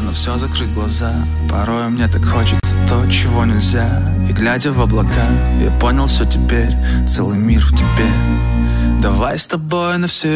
на все закрыть глаза. Порой мне так хочется то, чего нельзя. И глядя в облака, я понял все теперь. Целый мир в тебе. Давай с тобой на все